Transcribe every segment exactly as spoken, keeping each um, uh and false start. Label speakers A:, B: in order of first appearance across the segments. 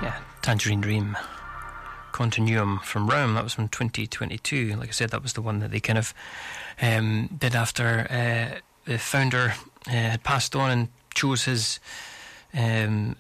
A: Yeah, Tangerine Dream. Continuum from Realm, that was from twenty twenty-two. Like I said, that was the one that they kind of um, did after uh, the founder uh, had passed on and chose his um,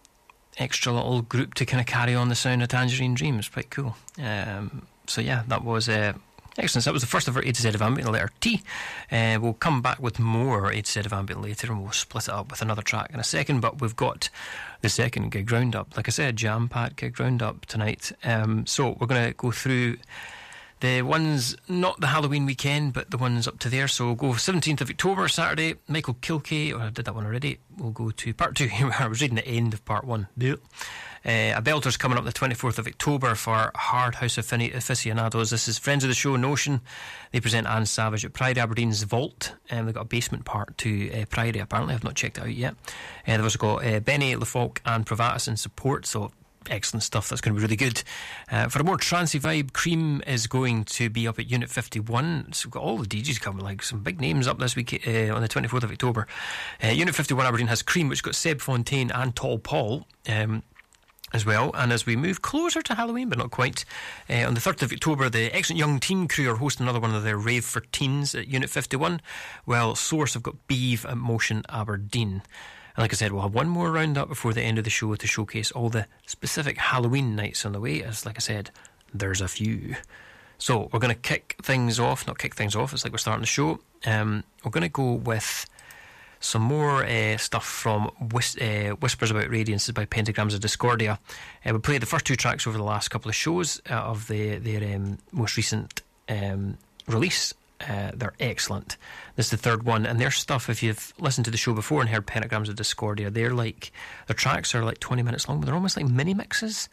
A: extra little group to kind of carry on the sound of Tangerine Dream. It's quite cool. Um, so yeah, that was uh, excellent. That was the first of our A to Z of Ambient, the letter T. Uh, we'll come back with more A to Z of Ambient later, and we'll split it up with another track in a second, but we've got the second gig roundup. Like I said, jam-packed gig roundup tonight. Um, so we're going to go through the ones, not the Halloween weekend, but the ones up to there. So we'll go seventeenth of October, Saturday, Michael Kilkay, or I did that one already. We'll go to part two. I was reading the end of part one. Uh, a belter's coming up the twenty-fourth of October for Hard House aficionados. This is friends of the show, Notion. They present Anne Savage at Priory Aberdeen's Vault. Um, they've got a basement part to uh, Priory, apparently. I've not checked it out yet. Uh, they've also got uh, Benny, LaFalk and Provatus in support, so excellent stuff. That's going to be really good. Uh, for a more trancey vibe, Cream is going to be up at Unit fifty-one. So we've got all the D Js coming, like some big names up this week uh, on the twenty-fourth of October. Uh, Unit fifty-one Aberdeen has Cream, which got Seb Fontaine and Tall Paul um, as well. And as we move closer to Halloween, but not quite, uh, on the third of October, the excellent Young Teen Crew are hosting another one of their Rave for Teens at Unit fifty-one, while Source have got Beeve at Motion Aberdeen. And like I said, we'll have one more roundup before the end of the show to showcase all the specific Halloween nights on the way, as like I said, there's a few. So we're going to kick things off, not kick things off, it's like we're starting the show. Um, we're going to go with some more uh, stuff from Whis- uh, Whispers About Radiance by Pentagrams of Discordia. Uh, we played the first two tracks over the last couple of shows uh, of the, their um, most recent um, release. Uh, they're excellent. This is the third one, and their stuff, if you've listened to the show before and heard Pentagrams of Discordia, they're like, their tracks are like twenty minutes long, but they're almost like mini mixes,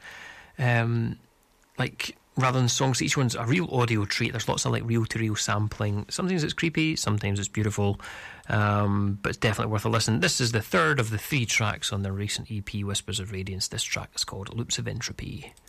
A: um, like rather than songs. Each one's a real audio treat. There's lots of like reel to reel sampling. Sometimes it's creepy, sometimes it's beautiful, um, but it's definitely worth a listen. This is the third of the three tracks on their recent E P Whispers of Radiance. This track is called Loops of Entropy.